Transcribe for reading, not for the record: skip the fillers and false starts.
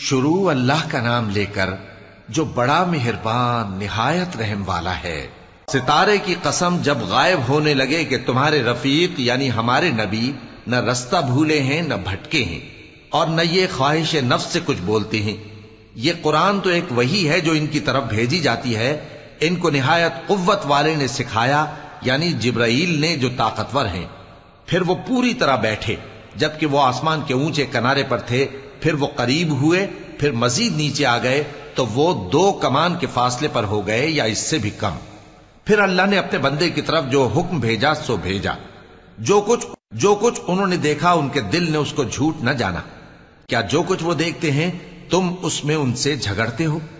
शुरू अल्लाह का नाम लेकर जो बड़ा मेहरबान निहायत रहम वाला है। सितारे की कसम जब गायब होने लगे कि तुम्हारे रफीक यानी हमारे नबी न रास्ता भूले हैं न भटके हैं और न ये ख्वाहिश नफ्स से कुछ बोलते हैं। ये कुरान तो एक वही है जो इनकी तरफ भेजी जाती है। इनको निहायत कुव्वत वाले ने सिखाया यानी जिब्राइल ने जो ताकतवर हैं। फिर वो पूरी तरह बैठे जबकि वो आसमान के ऊंचे किनारे पर थे। फिर वो करीब हुए, फिर मजीद नीचे आ गए तो वो 2 कमान के फासले पर हो गए या इससे भी कम। फिर अल्लाह ने अपने बंदे की तरफ जो हुक्म भेजा सो भेजा। जो कुछ उन्होंने देखा उनके दिल ने उसको झूठ न जाना। क्या जो कुछ वो देखते हैं तुम उसमें उनसे झगड़ते हो?